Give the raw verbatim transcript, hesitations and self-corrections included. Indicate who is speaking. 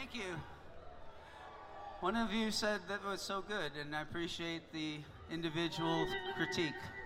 Speaker 1: Thank you. One of you said that was so good, and I appreciate the individual critique.